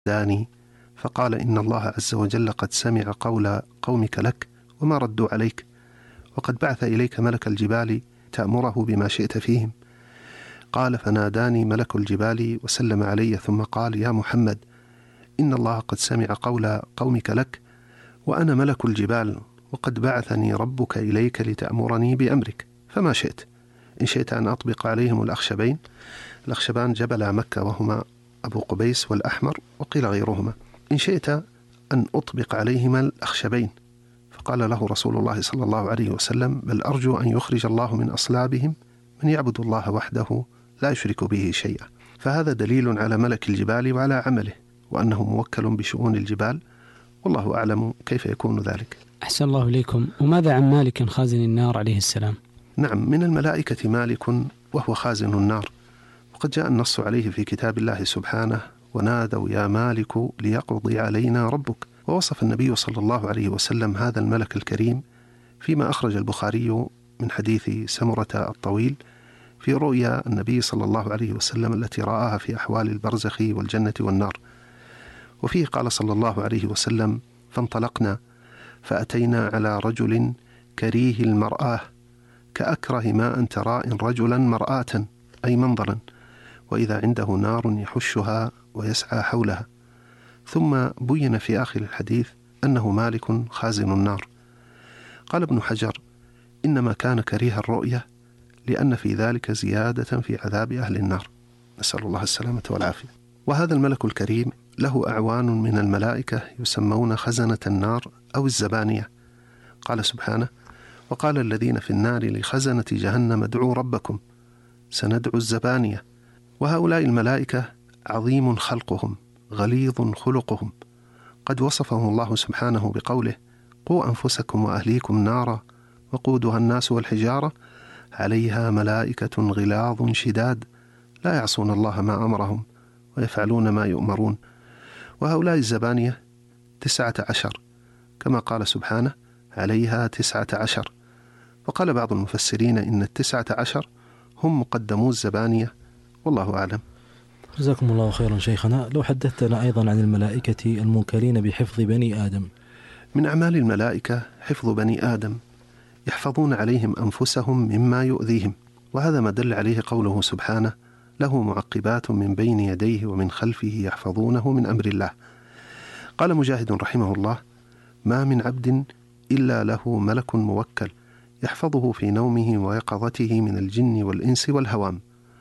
داني فقال إن الله عز وجل قد سمع قول قومك لك وما ردوا عليك، وقد بعث إليك ملك الجبال تأمره بما شئت فيهم. قال فناداني ملك الجبال وسلم علي ثم قال يا محمد إن الله قد سمع قول قومك لك وأنا ملك الجبال، وقد بعثني ربك إليك لتأمرني بأمرك، فما شئت. إن شئت أن أطبق عليهم الأخشبين. الأخشبان جبل مكة وهما أبو قبيس والأحمر، وقيل غيرهما. إن شئت أن أطبق عليهما الأخشبين. فقال له رسول الله صلى الله عليه وسلم بل أرجو أن يخرج الله من أصلابهم من يعبد الله وحده لا يشرك به شيئا. فهذا دليل على ملك الجبال وعلى عمله، وأنه موكل بشؤون الجبال، والله أعلم كيف يكون ذلك. أحسن الله إليكم. وماذا عن مالك خازن النار عليه السلام؟ نعم، من الملائكة مالك وهو خازن النار، وقد جاء النص عليه في كتاب الله سبحانه ونادوا يا مالك ليقضي علينا ربك. ووصف النبي صلى الله عليه وسلم هذا الملك الكريم فيما أخرج البخاري من حديث سمرة الطويل في رؤيا النبي صلى الله عليه وسلم التي رآها في أحوال البرزخ والجنة والنار. وفيه قال صلى الله عليه وسلم فانطلقنا فأتينا على رجل كريه المرآة كأكره ما أن ترى إن رجلا مرآة، أي منظرا، وإذا عنده نار يحشها ويسعى حولها. ثم بين في آخر الحديث أنه مالك خازن النار. قال ابن حجر إنما كان كريه الرؤية لأن في ذلك زيادة في عذاب أهل النار، نسأل الله السلامة والعافية. وهذا الملك الكريم له أعوان من الملائكة يسمون خزنة النار أو الزبانية. قال سبحانه وقال الذين في النار لخزنة جهنم ادعوا ربكم سندعو الزبانية. وهؤلاء الملائكة عظيم خلقهم غليظ خلقهم، قد وصفهم الله سبحانه بقوله قوا أنفسكم وأهليكم نارا وقودها الناس والحجارة عليها ملائكة غلاظ شداد لا يعصون الله ما أمرهم ويفعلون ما يؤمرون. وهؤلاء الزبانية 19 كما قال سبحانه عليها 19. وقال بعض المفسرين إن 19 هم مقدمو الزبانية، والله أعلم. جزاكم الله خيرا شيخنا. لو حدثتنا أيضا عن الملائكة الموكلين بحفظ بني آدم. من أعمال الملائكة حفظ بني آدم، يحفظون عليهم أنفسهم مما يؤذيهم، وهذا ما دل عليه قوله سبحانه له معقبات من بين يديه ومن خلفه يحفظونه من أمر الله. قال مجاهد رحمه الله ما من عبد إلا له ملك موكل يحفظه في نومه ويقظته من الجن والإنس والهوام،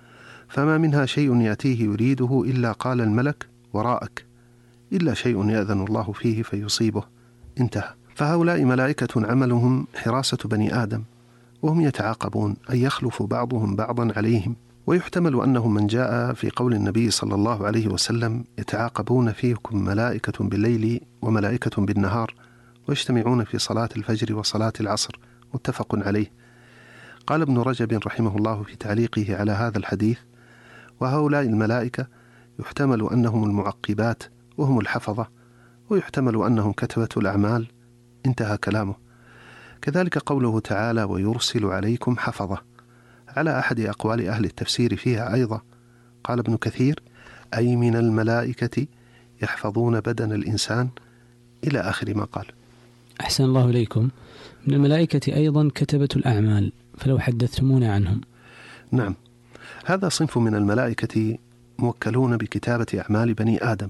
فما منها شيء يأتيه يريده إلا قال الملك وراءك، إلا شيء يأذن الله فيه فيصيبه. انتهى. فهؤلاء ملائكة عملهم حراسة بني آدم، وهم يتعاقبون أن يخلف بعضهم بعضا عليهم. ويحتمل أنهم من جاء في قول النبي صلى الله عليه وسلم يتعاقبون فيكم ملائكة بالليل وملائكة بالنهار ويجتمعون في صلاة الفجر وصلاة العصر، متفق عليه. قال ابن رجب رحمه الله في تعليقه على هذا الحديث وهؤلاء الملائكة يحتمل أنهم المعقبات وهم الحفظة، ويحتمل أنهم كتبة الأعمال. انتهى كلامه. كذلك قوله تعالى ويرسل عليكم حفظة على أحد أقوال أهل التفسير فيها أيضا. قال ابن كثير أي من الملائكة يحفظون بدن الإنسان إلى آخر ما قال. أحسن الله إليكم. من الملائكة أيضا كتبة الأعمال، فلو حدثتمونا عنهم. نعم، هذا صنف من الملائكة موكلون بكتابة أعمال بني آدم،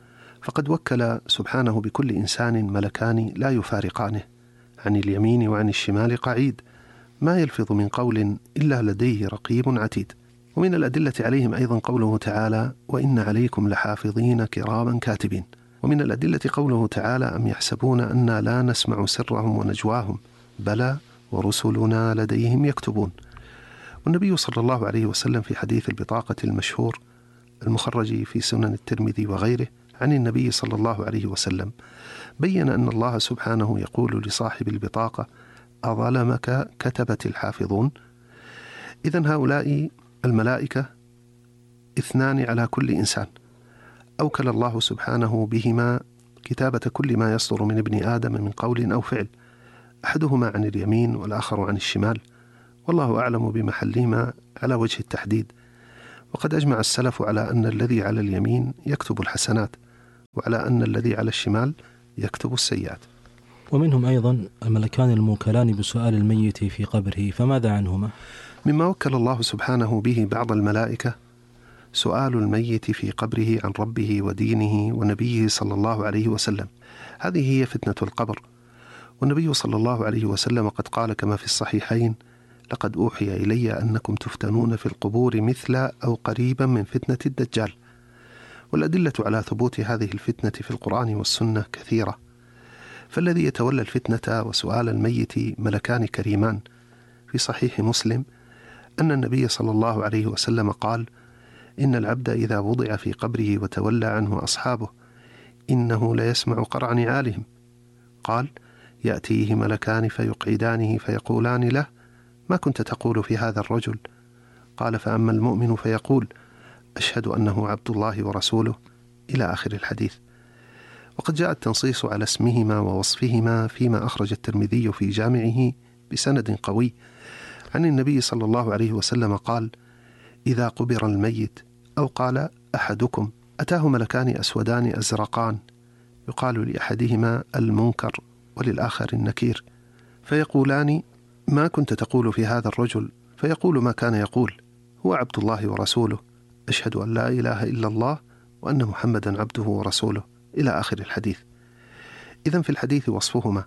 فقد وكل سبحانه بكل إنسان ملكان لا يفارقانه، عن اليمين وعن الشمال قعيد، ما يلفظ من قول إلا لديه رقيب عتيد. ومن الأدلة عليهم أيضا قوله تعالى وإن عليكم لحافظين كراما كاتبين. ومن الأدلة قوله تعالى أم يحسبون أنا لا نسمع سرهم ونجواهم بلى ورسلنا لديهم يكتبون. والنبي صلى الله عليه وسلم في حديث البطاقة المشهور المخرج في سنن الترمذي وغيره عن النبي صلى الله عليه وسلم بين أن الله سبحانه يقول لصاحب البطاقة أظلمك كتبت الحافظون. إذن هؤلاء الملائكة 2 على كل إنسان، أوكل الله سبحانه بهما كتابة كل ما يصدر من ابن آدم من قول أو فعل، أحدهما عن اليمين والآخر عن الشمال، والله أعلم بمحلهما على وجه التحديد. وقد أجمع السلف على أن الذي على اليمين يكتب الحسنات، وعلى أن الذي على الشمال يكتب السيئات. ومنهم أيضا الملكان الموكلان بسؤال الميت في قبره، فماذا عنهما؟ مما وكل الله سبحانه به بعض الملائكة سؤال الميت في قبره عن ربه ودينه ونبيه صلى الله عليه وسلم. هذه هي فتنة القبر. والنبي صلى الله عليه وسلم قد قال كما في الصحيحين: لقد أوحي إلي أنكم تفتنون في القبور مثل أو قريبا من فتنة الدجال. والأدلة على ثبوت هذه الفتنة في القرآن والسنة كثيرة. فالذي يتولى الفتنة وسؤال الميت ملكان كريمان. في صحيح مسلم أن النبي صلى الله عليه وسلم قال: إن العبد إذا وضع في قبره وتولى عنه أصحابه إنه ليسمع قرع نعالهم. قال: يأتيه ملكان فيقعدانه فيقولان له: ما كنت تقول في هذا الرجل؟ قال: فأما المؤمن فيقول: أشهد أنه عبد الله ورسوله، إلى آخر الحديث. وقد جاء التنصيص على اسمهما ووصفهما فيما أخرج الترمذي في جامعه بسند قوي عن النبي صلى الله عليه وسلم قال: إذا قبر الميت أو قال أحدكم أتاه ملكان أسودان أزرقان يقال لأحدهما المنكر وللآخر النكير، فيقولان: ما كنت تقول في هذا الرجل؟ فيقول ما كان يقول: هو عبد الله ورسوله، أشهد أن لا إله إلا الله وأن محمدا عبده ورسوله، إلى آخر الحديث. إذن في الحديث وصفهما،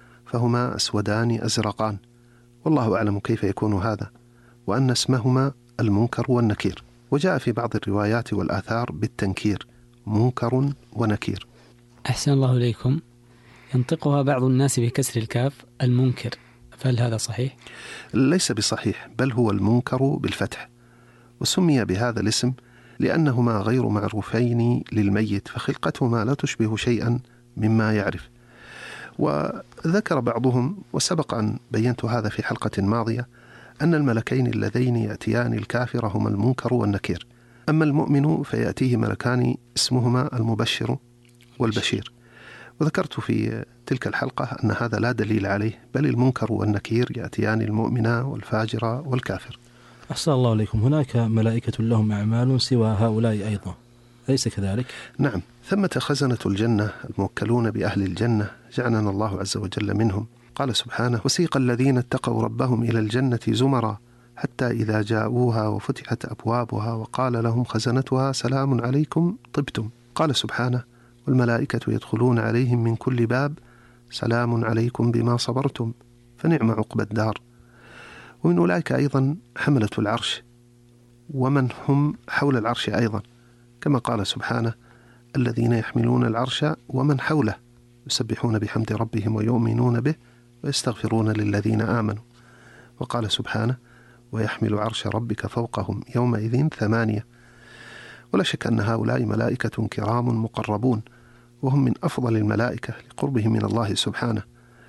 فهما أسودان أزرقان، والله أعلم كيف يكون هذا، وأن اسمهما المنكر والنكير. وجاء في بعض الروايات والآثار بالتنكير، منكر ونكير. أحسن الله إليكم. ينطقها بعض الناس بكسر الكاف المنكر، فهل هذا صحيح؟ ليس بصحيح، بل هو المنكر بالفتح، وسمي بهذا الاسم لأنهما غير معروفين للميت، فخلقتهما لا تشبه شيئا مما يعرف. وذكر بعضهم، وسبق أن بينت هذا في حلقة ماضية، أن الملكين اللذين يأتيان الكافر هما المنكر والنكير. أما المؤمن فيأتيه ملكان اسمهما المبشر والبشير. وذكرت في تلك الحلقة أن هذا لا دليل عليه، بل المنكر والنكير يأتيان المؤمن والفاجر والكافر. أحسن الله عليكم. هناك ملائكة لهم أعمال سوى هؤلاء أيضا، أليس كذلك؟ نعم، ثمة خزنة الجنة الموكلون بأهل الجنة، جعلنا الله عز وجل منهم. قال سبحانه: وسيق الذين اتقوا ربهم إلى الجنة زمرا حتى إذا جاءوها وفتحت أبوابها وقال لهم خزنتها سلام عليكم طبتم. قال سبحانه: والملائكة يدخلون عليهم من كل باب سلام عليكم بما صبرتم فنعم عقبى الدار. ومن أولئك أيضا حملة العرش ومن هم حول العرش أيضا، كما قال سبحانه: الذين يحملون العرش ومن حوله يسبحون بحمد ربهم ويؤمنون به ويستغفرون للذين آمنوا. وقال سبحانه: ويحمل عرش ربك فوقهم يومئذ 8. ولا شك أن هؤلاء ملائكة كرام مقربون، وهم من أفضل الملائكة لقربهم من الله سبحانه.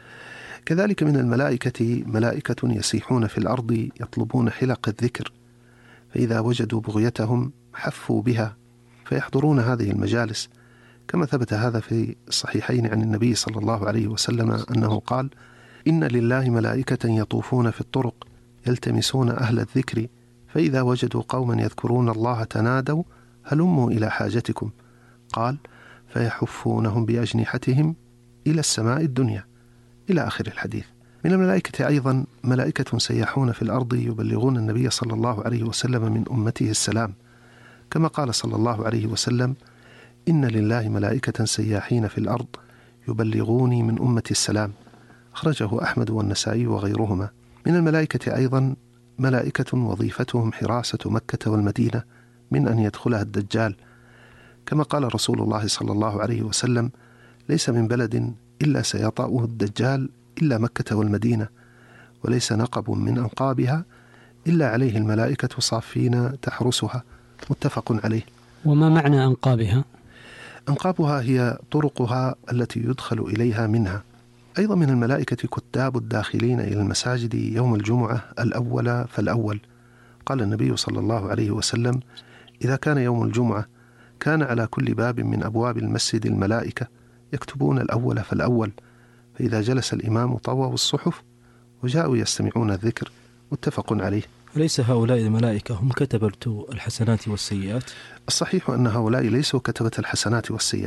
كذلك من الملائكة ملائكة يسيحون في الأرض يطلبون حلق الذكر، فإذا وجدوا بغيتهم حفوا بها فيحضرون هذه المجالس، كما ثبت هذا في الصحيحين عن النبي صلى الله عليه وسلم أنه قال: إن لله ملائكة يطوفون في الطرق يلتمسون أهل الذكر، فإذا وجدوا قوما يذكرون الله تنادوا هلموا إلى حاجتكم. قال: فيحفونهم بأجنحتهم إلى السماء الدنيا، إلى آخر الحديث. من الملائكة أيضا ملائكة سياحون في الأرض يبلغون النبي صلى الله عليه وسلم من أمته السلام، كما قال صلى الله عليه وسلم: إن لله ملائكة سياحين في الأرض يبلغوني من أمتي السلام. أخرجه أحمد والنسائي وغيرهما. من الملائكة أيضا ملائكة وظيفتهم حراسة مكة والمدينة من أن يدخلها الدجال، كما قال رسول الله صلى الله عليه وسلم: ليس من بلد إلا سيطأه الدجال إلا مكة والمدينة، وليس نقب من أنقابها إلا عليه الملائكة صافين تحرسها. متفق عليه. وما معنى أنقابها؟ أنقابها هي طرقها التي يدخل إليها منها. أيضا من الملائكة كتاب الداخلين إلى المساجد يوم الجمعة الأول فالأول. قال النبي صلى الله عليه وسلم: إذا كان يوم الجمعة كان على كل باب من أبواب المسجد الملائكة يكتبون الأول فالأول، فإذا جلس الإمام طووا الصحف وجاءوا يستمعون الذكر. متفق عليه. ليس هؤلاء الملائكة هم كتبة الحسنات والسيئات؟ الصحيح أن هؤلاء ليسوا كتبة الحسنات والسيئات،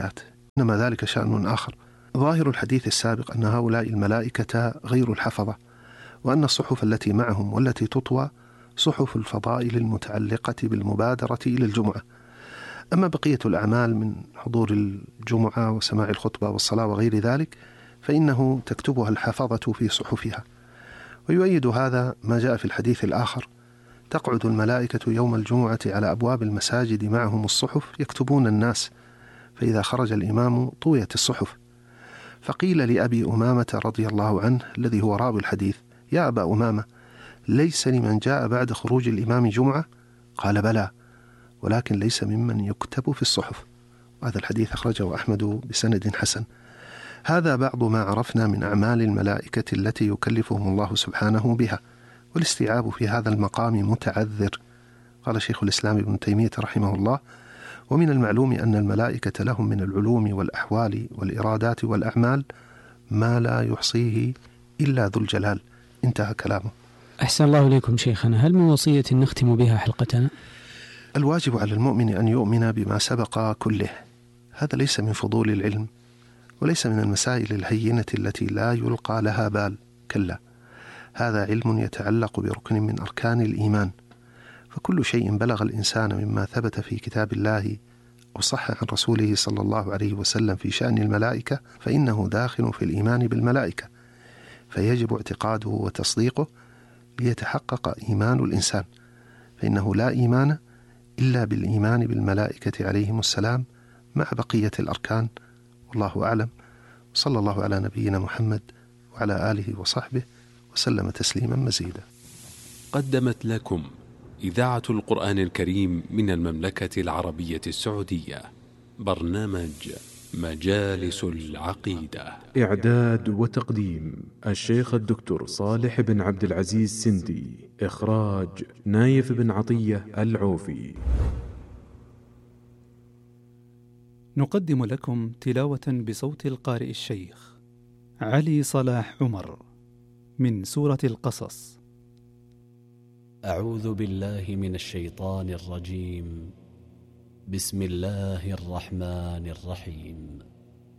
إنما ذلك شأن آخر. ظاهر الحديث السابق أن هؤلاء الملائكة غير الحفظة، وأن الصحف التي معهم والتي تطوى صحف الفضائل المتعلقة بالمبادرة إلى الجمعة. أما بقية الأعمال من حضور الجمعة وسماع الخطبة والصلاة وغير ذلك فإنه تكتبها الحفظة في صحفها. ويؤيد هذا ما جاء في الحديث الآخر: تقعد الملائكة يوم الجمعة على أبواب المساجد معهم الصحف يكتبون الناس، فإذا خرج الإمام طويت الصحف. فقيل لأبي أمامة رضي الله عنه الذي هو راوي الحديث: يا أبا أمامة، ليس لمن جاء بعد خروج الإمام جمعة؟ قال: بلى، ولكن ليس ممن يكتب في الصحف. وهذا الحديث أخرجه أحمد بسند حسن. هذا بعض ما عرفنا من أعمال الملائكة التي يكلفهم الله سبحانه بها، والاستيعاب في هذا المقام متعذر. قال شيخ الإسلام ابن تيمية رحمه الله: ومن المعلوم أن الملائكة لهم من العلوم والأحوال والإرادات والأعمال ما لا يحصيه إلا ذو الجلال. انتهى كلامه. أحسن الله إليكم شيخنا، هل من وصية نختم بها حلقتنا؟ الواجب على المؤمن أن يؤمن بما سبق كله. هذا ليس من فضول العلم، وليس من المسائل الهينة التي لا يلقى لها بال، كلا، هذا علم يتعلق بركن من أركان الإيمان. فكل شيء بلغ الإنسان مما ثبت في كتاب الله أو صح عن رسوله صلى الله عليه وسلم في شأن الملائكة فإنه داخل في الإيمان بالملائكة، فيجب اعتقاده وتصديقه ليتحقق إيمان الإنسان، فإنه لا إيمان إلا بالإيمان بالملائكة عليهم السلام مع بقية الأركان. والله أعلم. صلى الله على نبينا محمد وعلى آله وصحبه وسلم تسليما مزيدا. قدمت لكم إذاعة القرآن الكريم من المملكة العربية السعودية برنامج مجالس العقيدة. إعداد وتقديم الشيخ الدكتور صالح بن عبد العزيز سندي. إخراج نايف بن عطية العوفي. نقدم لكم تلاوة بصوت القارئ الشيخ علي صلاح عمر من سورة القصص. أعوذ بالله من الشيطان الرجيم. بسم الله الرحمن الرحيم.